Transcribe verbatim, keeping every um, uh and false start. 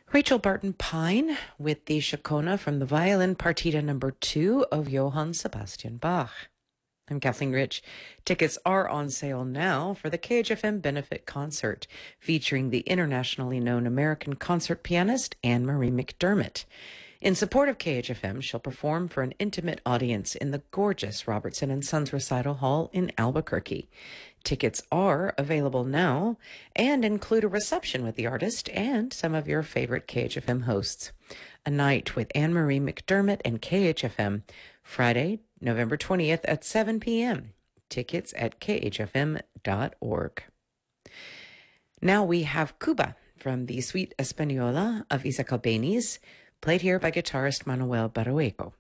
Rachel Barton Pine with the Chacona from the Violin Partita number two of Johann Sebastian Bach. I'm Kathleen Rich. Tickets are on sale now for the K H F M Benefit Concert featuring the internationally known American concert pianist Anne-Marie McDermott. In support of K H F M, she'll perform for an intimate audience in the gorgeous Robertson and Sons Recital Hall in Albuquerque. Tickets are available now and include a reception with the artist and some of your favorite K H F M hosts. A night with Anne-Marie McDermott and K H F M, Friday, November twentieth at seven p.m. Tickets at k h f m dot org. Now we have Cuba from the Suite Española of Isaac Albéniz, played here by guitarist Manuel Barrueco.